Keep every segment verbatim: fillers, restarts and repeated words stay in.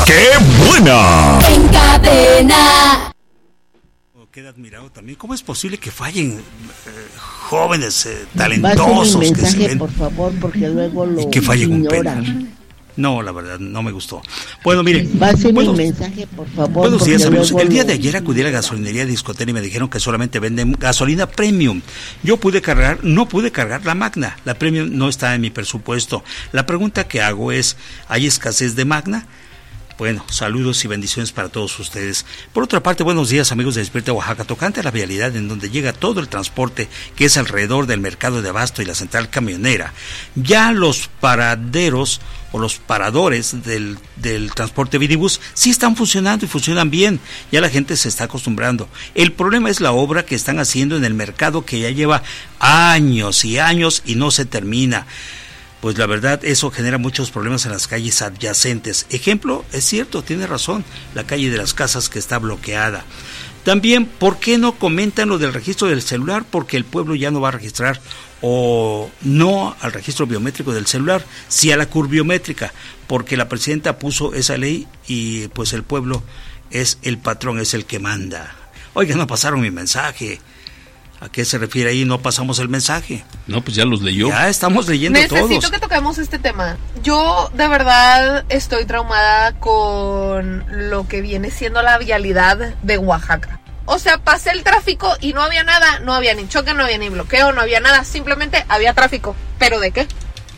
¡Qué buena! En Cadena. Queda admirado también. ¿Cómo es posible que fallen eh, jóvenes eh, talentosos? Mi mensaje, que se ven, por favor, porque luego lo y que fallen un ignoran. penal. No, la verdad, no me gustó. Bueno, mire. Pase bueno, mi mensaje, por favor. Buenos días, amigos. El día lo... de ayer acudí a la gasolinería Discoteca y me dijeron que solamente venden gasolina premium. Yo pude cargar, no pude cargar la Magna. La premium no está en mi presupuesto. La pregunta que hago es, ¿hay escasez de Magna? Bueno, saludos y bendiciones para todos ustedes. Por otra parte, buenos días, amigos de Despierta Oaxaca. Tocante a la vialidad en donde llega todo el transporte que es alrededor del mercado de abasto y la central camionera, ya los paraderos o los paradores del, del transporte minibús sí están funcionando y funcionan bien. Ya la gente se está acostumbrando. El problema es la obra que están haciendo en el mercado, que ya lleva años y años y no se termina. Pues la verdad, eso genera muchos problemas en las calles adyacentes. Ejemplo, es cierto, tiene razón, la calle de las Casas que está bloqueada. También, ¿por qué no comentan lo del registro del celular? Porque el pueblo ya no va a registrar, o no al registro biométrico del celular, sí a la curbiométrica, porque la presidenta puso esa ley y pues el pueblo es el patrón, es el que manda. Oiga, no pasaron mi mensaje. ¿A qué se refiere ahí? No pasamos el mensaje. No, pues ya los leyó. Ya estamos leyendo Necesito todos. Necesito que toquemos este tema. Yo de verdad estoy traumada con lo que viene siendo la vialidad de Oaxaca. O sea, pasé el tráfico y no había nada, no había ni choque, no había ni bloqueo, no había nada, simplemente había tráfico. ¿Pero de qué?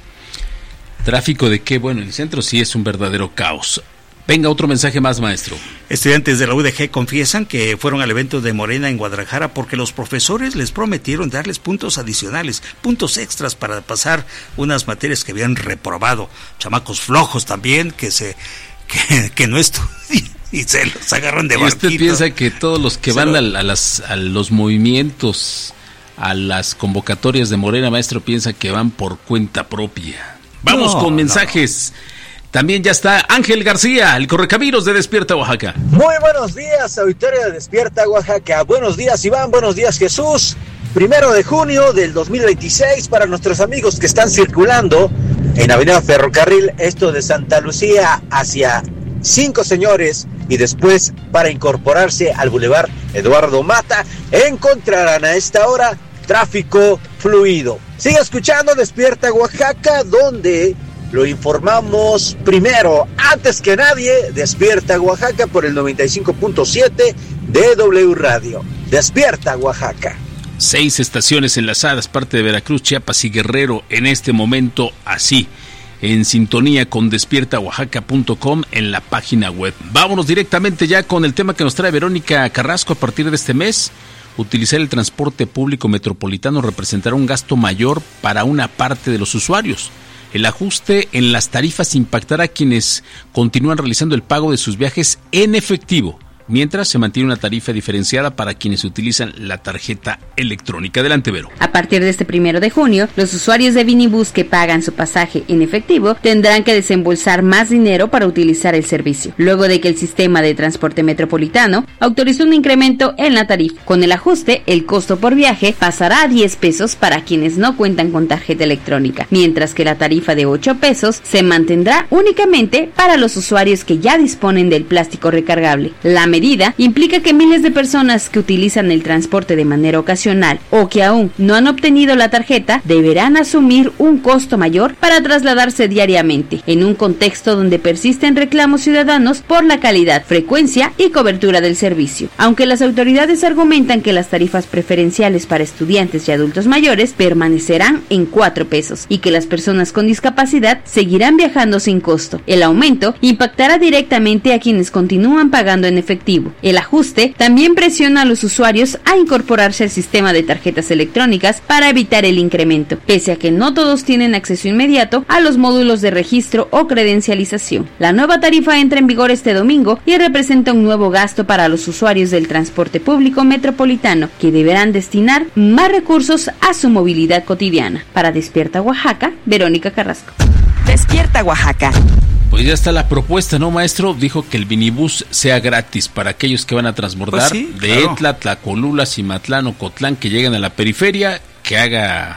¿Tráfico de qué? Bueno, el centro sí es un verdadero caos. Venga, otro mensaje más, maestro. Estudiantes de la U D G confiesan que fueron al evento de Morena en Guadalajara porque los profesores les prometieron darles puntos adicionales, puntos extras para pasar unas materias que habían reprobado. Chamacos flojos también, que se que, que no estudian y se los agarran de ¿Y barquito? usted piensa que todos los que se van lo... a, a, las, a los movimientos, a las convocatorias de Morena, maestro, piensa que van por cuenta propia? Vamos no, con mensajes. No, no. También ya está Ángel García, el correcaminos de Despierta Oaxaca. Muy buenos días, auditorio de Despierta Oaxaca. Buenos días, Iván. Buenos días, Jesús. Primero de junio del dos mil veintiséis, para nuestros amigos que están circulando en Avenida Ferrocarril, esto de Santa Lucía hacia Cinco Señores, y después para incorporarse al Boulevard Eduardo Mata, encontrarán a esta hora tráfico fluido. Sigue escuchando Despierta Oaxaca, donde lo informamos primero, antes que nadie. Despierta Oaxaca por el noventa y cinco punto siete de W Radio. Despierta Oaxaca. Seis estaciones enlazadas, parte de Veracruz, Chiapas y Guerrero, en este momento así, en sintonía con despierta oaxaca punto com en la página web. Vámonos directamente ya con el tema que nos trae Verónica Carrasco. A partir de este mes, utilizar el transporte público metropolitano representará un gasto mayor para una parte de los usuarios. El ajuste en las tarifas impactará a quienes continúan realizando el pago de sus viajes en efectivo, mientras se mantiene una tarifa diferenciada para quienes utilizan la tarjeta electrónica. Adelante, Vero. A partir de este primero de junio, los usuarios de Vinibus que pagan su pasaje en efectivo tendrán que desembolsar más dinero para utilizar el servicio, luego de que el sistema de transporte metropolitano autorizó un incremento en la tarifa. Con el ajuste, el costo por viaje pasará a diez pesos para quienes no cuentan con tarjeta electrónica, mientras que la tarifa de ocho pesos se mantendrá únicamente para los usuarios que ya disponen del plástico recargable. La medida implica que miles de personas que utilizan el transporte de manera ocasional o que aún no han obtenido la tarjeta deberán asumir un costo mayor para trasladarse diariamente, en un contexto donde persisten reclamos ciudadanos por la calidad, frecuencia y cobertura del servicio. Aunque las autoridades argumentan que las tarifas preferenciales para estudiantes y adultos mayores permanecerán en cuatro pesos y que las personas con discapacidad seguirán viajando sin costo, el aumento impactará directamente a quienes continúan pagando en efectivo. El ajuste también presiona a los usuarios a incorporarse al sistema de tarjetas electrónicas para evitar el incremento, pese a que no todos tienen acceso inmediato a los módulos de registro o credencialización. La nueva tarifa entra en vigor este domingo y representa un nuevo gasto para los usuarios del transporte público metropolitano, que deberán destinar más recursos a su movilidad cotidiana. Para Despierta Oaxaca, Verónica Carrasco. Despierta Oaxaca. Pues ya está la propuesta, ¿no, maestro? Dijo que el minibús sea gratis para aquellos que van a transbordar pues sí, de claro. Etla, Tlacolula, Cimatlán o Cotlán, que lleguen a la periferia, que haga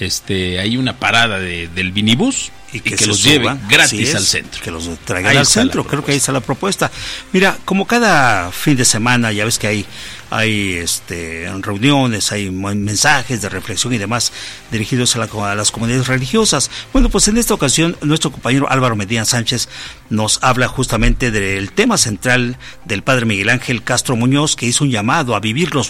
este, hay una parada de, del minibús y que, y que los lleve gratis es, al centro. Que los traigan al centro, creo que ahí está la propuesta. Mira, como cada fin de semana, ya ves que hay, hay este, reuniones, hay mensajes de reflexión y demás dirigidos a, la, a las comunidades religiosas. Bueno, pues en esta ocasión nuestro compañero Álvaro Medina Sánchez nos habla justamente del tema central del padre Miguel Ángel Castro Muñoz, que hizo un llamado a vivir los